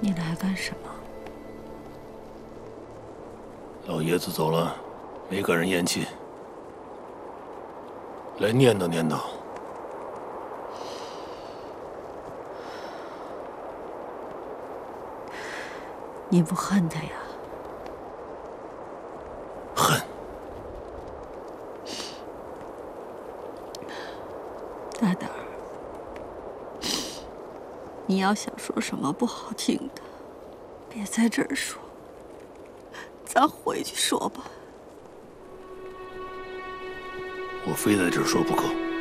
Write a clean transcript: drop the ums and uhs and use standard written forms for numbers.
你来干什么？ 老爷子走了，没个人咽气，来念叨念叨。 你不恨他呀？ 恨。 大胆儿，你要想说什么不好听的，别在这儿说，咱回去说吧。 我非在这儿说不可。